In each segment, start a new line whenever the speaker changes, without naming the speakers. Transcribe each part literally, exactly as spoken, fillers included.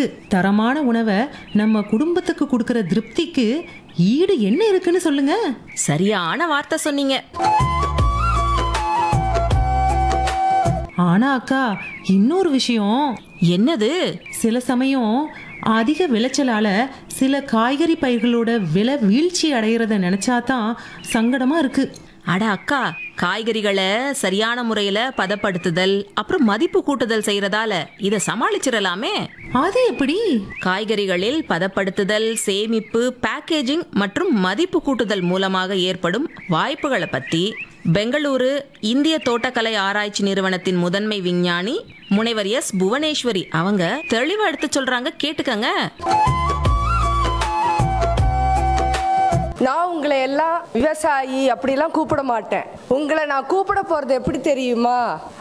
இருக்கு. தரமான உணவை நம்ம குடும்பத்துக்கு கொடுக்கிற திருப்திக்கு ஈடு என்ன இருக்குன்னு சொல்லுங்க.
சரியான வார்த்தை சொன்னீங்க.
ஆனா அக்கா, இன்னொரு விஷயம்.
என்னது?
சில சமயம் அதிக விளைச்சலால சில காய்கறி பயிர்களோட விலை வீழ்ச்சி அடைகிறத நினைச்சாதான் சங்கடமா இருக்கு.
அட அக்கா, காய்கறிகளை சரியான முறையில பதப்படுத்துதல் அப்புறம் மதிப்பு கூட்டுதல் செய்யறதால இத சமாளிச்சிடலாமே.
அது எப்படி?
காய்கறிகளில் பதப்படுத்துதல், சேமிப்பு, பேக்கேஜிங் மற்றும் மதிப்பு கூட்டுதல் மூலமாக ஏற்படும் வாய்ப்புகளை பத்தி பெங்களூரு இந்திய தோட்டக்கலை ஆராய்ச்சி நிறுவனத்தின் முதன்மை விஞ்ஞானி முனைவர் எஸ் புவனேஸ்வரி அவங்க தெளிவா எடுத்து சொல்றாங்க, கேட்டுக்கங்க.
நான் உங்களை எல்லாம் விவசாயி அப்படிலாம் கூப்பிட மாட்டேன். உங்களை நான் கூப்பிட போறது எப்படி தெரியுமா?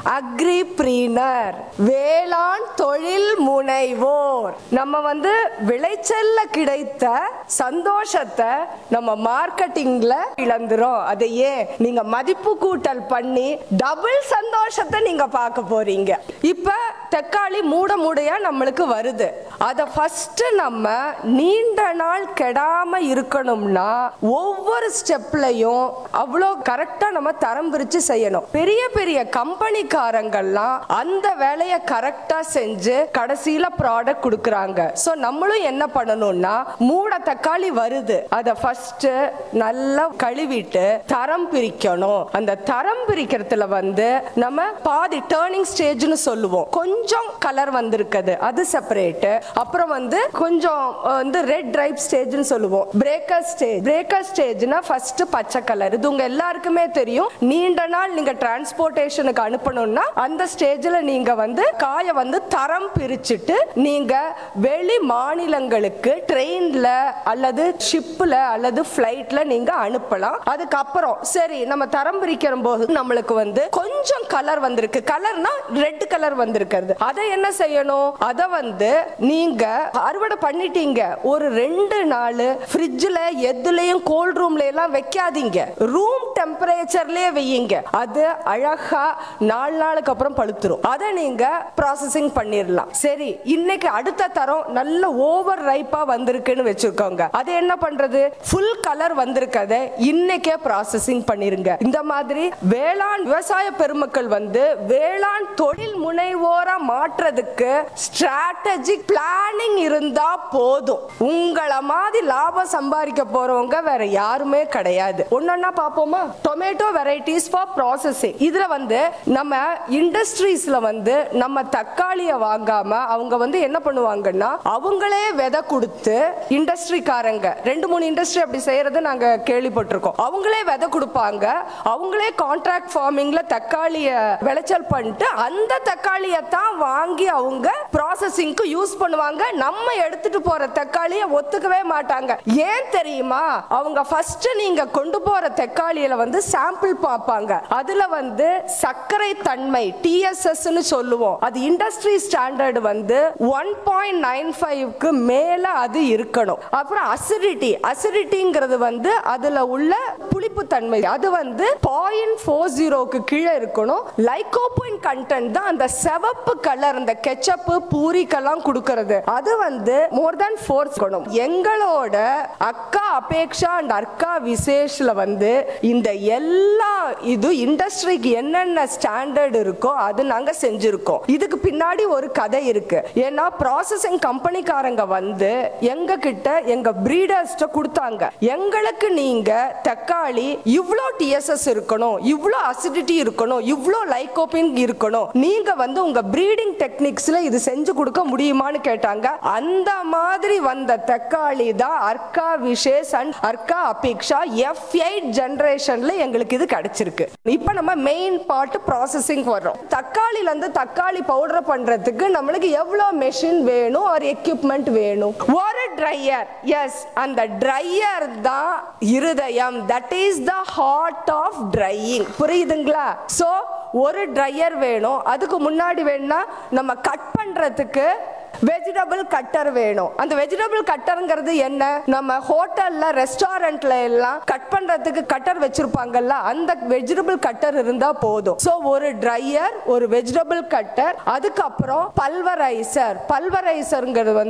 அக்ரிபிரீனர், வேளாண் தொழில் முனைவோர். நம்ம வந்து விளைச்சல்ல கிடைத்த சந்தோஷத்தை நம்ம மார்க்கெட்டிங்ல இழந்துரும். அதை ஏன் நீங்க மதிப்பு கூட்டல் பண்ணி டபுள் சந்தோஷத்தை நீங்க பார்க்க போறீங்க. இப்ப தக்காளி மூட மூடையா நம்மளுக்கு வருது. அதை ஃபர்ஸ்ட் நம்ம நீண்ட நாள் கெடாம இருக்கணும்னா ஒவ்வொரு ஸ்டெப்லையும் அவ்வளோ கரெக்டா நம்ம தரம் பிரிச்சு செய்யணும். பெரிய பெரிய கம்பெனிக்காரங்கள்லாம் அந்த வேலையை கரெக்டா செஞ்சு கடைசியில ப்ராடக்ட் கொடுக்கறாங்க. சோ நம்மளும் என்ன பண்ணணும்னா, மூட தக்காளி வருது, அதை ஃபர்ஸ்ட் நல்லா கழுவிட்டு தரம் பிரிக்கணும். அந்த தரம் பிரிக்கிறதுல வந்து நம்ம பாதி டர்னிங் ஸ்டேஜ்னு சொல்லுவோம். கொஞ்சம் கலர் வந்திருக்குது, அது செப்பரேட். அப்புறம் வந்து கொஞ்சம் வந்து ரெட் ரைப் ஸ்டேஜ்னு சொல்லுவோம். Breaker stage. பிரேக்கர் ஸ்டேஜ்னா ஃபர்ஸ்ட் பச்சை கலர். இது உங்க எல்லாருக்குமே தெரியும். நீண்ட நாள் நீங்க டிரான்ஸ்போர்ட்டேஷனுக்கு அனுப்பணும்னா அந்த ஸ்டேஜ்ல நீங்க வந்து காய வந்து தரம் பிரிச்சுட்டு நீங்க வெளி மாநிலங்களுக்கு ட்ரெயின்ல அல்லது ஷிப்ல அல்லது ஃபிளைட்ல நீங்க அனுப்பலாம். அதுக்கப்புறம் சரி நம்ம தரம் பிரிக்கிற போது நம்மளுக்கு வந்து கொஞ்சம் கலர் வந்திருக்கு, கலர்னா ரெட் கலர் வந்திருக்கிறது. அதை என்ன செய்யணும்? அதை வந்து நீங்க அறுவடை பண்ணிட்டீங்க, ஒரு ரெண்டு நாள் ஃப்ரிட்ஜ்ல எதுலயும் கோல்ட் ரூம்ல எல்லாம் வைக்காதீங்க, ரூம் டெம்பரேச்சர்லயே வையுங்க. அது அழகா நாலு நாளுக்கு அப்புறம் பழுத்துரும். அதை நீங்க ப்ராசஸிங் பண்ணிடலாம். சரி, இன்னைக்கு அடுத்த தரம் நல்ல ஓவர் ரைப்பா வந்திருக்குன்னு வச்சிருக்கோங்க. அதை என்ன பண்றது? ஃபுல் கலர் வந்திருக்கத இன்னைக்கே ப்ராசஸிங் பண்ணிருங்க. இந்த மாதிரி வேளாண் விவசாய பெருமக்கள் வந்து வேளாண் தொழில் முனைவோரா மாற்றதுக்கு ஸ்ட்ராட்டஜிக் பிளானிங் இருந்தா போதும். உங்களை மாதிரி லாபம் சம்பாதிக்க போறவங்க வேற யாருமே கிடையாது. ஒன்னொன்னா பாப்போமா? Tomato varieties for processing. இதுல வந்து நம்ம இண்டஸ்ட்ரீஸ்ல வந்து நம்ம தக்காளியை வாங்காம அவங்க வந்து என்ன பண்ணுவாங்கன்னா, அவங்களே விதை கொடுத்து, இண்டஸ்ட்ரிக்காரங்க ரெண்டு மூணு இண்டஸ்ட்ரி அப்படி செய்யறது நாங்க கேள்விப்பட்டிருக்கோம். அவங்களே விதை கொடுப்பாங்க, அவங்களே கான்ட்ராக்ட் ஃபார்மிங்ல தக்காளிய விளைச்சல் பண்ணிட்டு அந்த தக்காளியை தான் வாங்கி அவங்க ப்ராசஸிங்க்கு யூஸ் பண்ணுவாங்க. நம்ம எடுத்துட்டு போற தக்காளியை ஒத்துக்கவே மாட்டாங்க. ஏன் தெரியுமா? அவங்க ஃபர்ஸ்ட் நீங்க கொண்டு போற தக்காளியில வந்து சாம்பிள் பார்ப்பாங்க. அதுல வந்து சர்க்கரை தன்மை டி எஸ் எஸ் னு சொல்லுவோம். அது இண்டஸ்ட்ரி ஸ்டாண்டர்ட் வந்து ஒன் பாயிண்ட் நைன் ஃபைவ் க்கு மேல அது இருக்கணும். அப்புறம் அசிடிட்டி, அசிடிட்டிங்கிறது வந்து அதுல உள்ள புளிப்பு தன்மை, அது வந்து பாயிண்ட் ஃபோர் ஜீரோக்கு கீழே இருக்கணும். லைகோபைன் கண்டென்ட் தான் அந்த சிவப்பு கலர் அந்த கெச்சப் பூரிக்கெல்லாம் கொடுக்கிறது, அது வந்து மோர் தென் ஃபோர் இருக்கணும். எங்களோட அக்கா அபேக்ஷா அண்ட் அக்கா விசேஷ்ல வந்து இந்த எல்லா இது இண்டஸ்ட்ரிக்கு என்னென்ன ஸ்டாண்டர்ட் இருக்கோ அது நாங்க செஞ்சிருக்கோம். இதுக்கு பின்னாடி ஒரு கதை இருக்கு. ஏன்னா ப்ராசஸிங் கம்பெனிக்காரங்க வந்து எங்க கிட்ட எங்க பிரீடர்ஸ் கொடுத்தாங்க, எங்களுக்கு நீங்க தக்காளி இவ்ளோ டிஎஸ்எஸ் இருக்கணும், இவ்ளோ அசிடிட்டி இருக்கணும், இவ்ளோ லைகோபின் இருக்கணும், நீங்க வந்து உங்க பிரீடிங் டெக்னிக்ஸ்ல இது செஞ்சு கொடுக்க முடியுமான்னு கேட்டாங்க. அந்த மாதிரி வந்த தக்காளி தான் Arka Vishesh and Arka Apeksha F eight ஜெனரேஷன்ல எங்களுக்கு இது கிடைச்சிருக்கு. இப்போ நம்ம மெயின் பார்ட் ப்ராசஸிங் வர்றோம். தக்காளில இருந்து தக்காளி பவுடர் பண்றதுக்கு நம்மளுக்கு எவ்வளவு மெஷின் வேணும், ஒரு எக்யூப்மெண்ட் வேணும். ஒரு ட்ரையர், எஸ், அந்த ட்ரையர் தான் இருதயம். That is the heart of drying. புரியுதுங்களா? சோ ஒரு ட்ரையர் வேணும். அதுக்கு முன்னாடி வேணும்னா நம்ம கட் பண்றதுக்கு வெஜிடபிள் கட்டர் வேணும். அந்த வெஜிடபிள் கட்டர்ங்கிறது என்ன? நம்ம ஹோட்டல்ல ரெஸ்டாரண்ட்ல எல்லாம் கட் பண்றதுக்கு கட்டர் வச்சிருப்பாங்கல்ல, அந்த வெஜிடபிள் கட்டர் இருந்தா போதும். சோ ஒரு ட்ரையர், ஒரு வெஜிடபிள் கட்டர், அதுக்கப்புறம் பல்வரைசர். பல்வரைசர்ங்கிறது வந்து